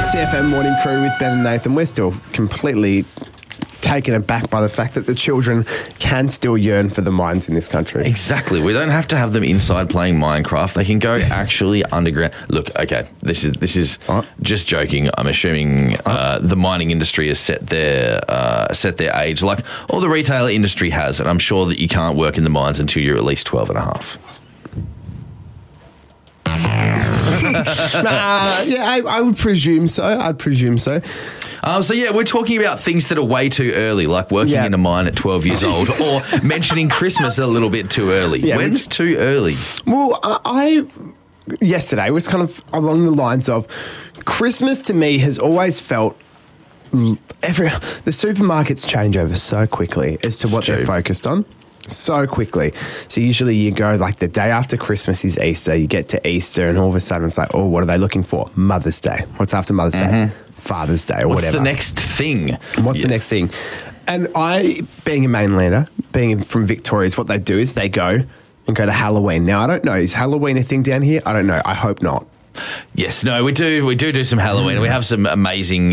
CFM Morning Crew with Ben and Nathan. We're still completely taken aback by the fact that the children can still yearn for the mines in this country. Exactly. We don't have to have them inside playing Minecraft. They can go actually underground. Look, okay, this is just joking. I'm assuming the mining industry has set their age, like all the retailer industry has, and I'm sure that you can't work in the mines until you're at least 12 and a half. I would presume so. I'd presume so. So we're talking about things that are way too early, like working in a mine at 12 years old, or mentioning Christmas a little bit too early. Yeah, When's too early? Well, yesterday was kind of along the lines of Christmas to me has always felt the supermarkets change over so quickly as to what they're focused on. So quickly. So usually you go like the day after Christmas is Easter, you get to Easter and all of a sudden it's like, oh, what are they looking for? Mother's Day. What's after Mother's Day? Father's Day or What's whatever. the next thing? What's the next thing? And I, being a mainlander, being from Victoria, is what they do is they go to Halloween. Now, I don't know. Is Halloween a thing down here? I don't know. I hope not. Yes, no, we do some Halloween. We have some amazing,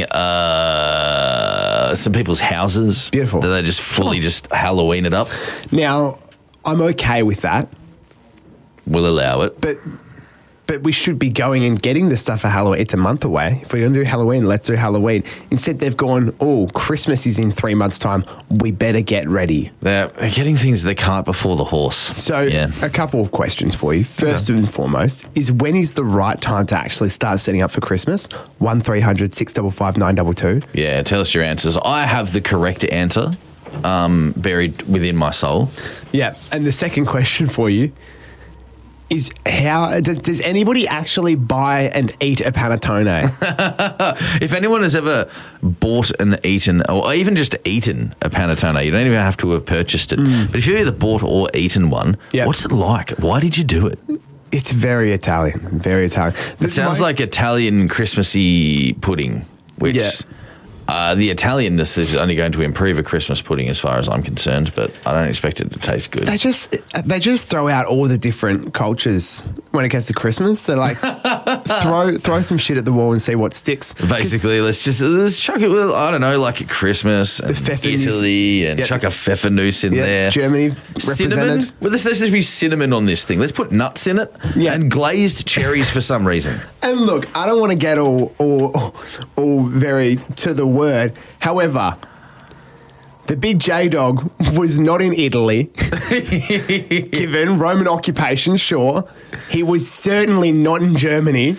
some people's houses. Beautiful. That they just fully just Halloween it up. Now, I'm okay with that. We'll allow it. But we should be going and getting the stuff for Halloween. It's a month away. If we're going to do Halloween, let's do Halloween. Instead, they've gone, oh, Christmas is in 3 months' time. We better get ready. They're getting things the cart before the horse. So a couple of questions for you. First and foremost is when is the right time to actually start setting up for Christmas? 1300 655 922. Yeah, tell us your answers. I have the correct answer buried within my soul. Yeah, and the second question for you is how does anybody actually buy and eat a panettone? If anyone has ever bought and eaten, or even just eaten a panettone, you don't even have to have purchased it. But if you've either bought or eaten one, what's it like? Why did you do it? It's very Italian. Very Italian. It sounds like Italian Christmassy pudding, which... Yeah. The Italianness is only going to improve a Christmas pudding as far as I'm concerned, but I don't expect it to taste good. They just throw out all the different cultures when it gets to Christmas. They're like, throw some shit at the wall and see what sticks. Basically, let's chuck it with, I don't know, like at Christmas, and Italy, and chuck a pfeffernuss in there. Germany cinnamon. represented. Well, let's just be cinnamon on this thing. Let's put nuts in it and glazed cherries for some reason. And look, I don't want to get all very to the word. However, the big J-Dog was not in Italy, given Roman occupation, sure. He was certainly not in Germany.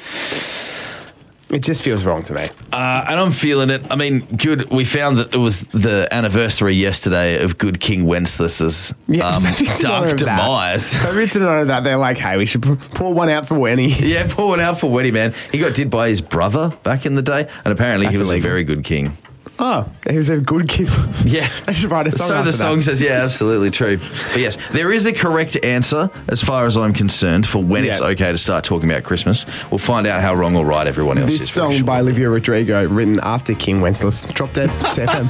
It just feels wrong to me. And I'm feeling it. I mean, good. We found that it was the anniversary yesterday of good King Wenceslas's dark demise. I've written on that. They're like, hey, we should pour one out for Wenny. Yeah, pour one out for Wenny, man. He got did by his brother back in the day, and apparently he was a very good king. Oh, he was a good kid. Yeah. I should write a song So after the song says, yeah, absolutely true. But yes, there is a correct answer as far as I'm concerned for when it's okay to start talking about Christmas. We'll find out how wrong or right everyone else is. This song by Olivia Rodrigo, written after King Wenceslas, Drop Dead, CFM.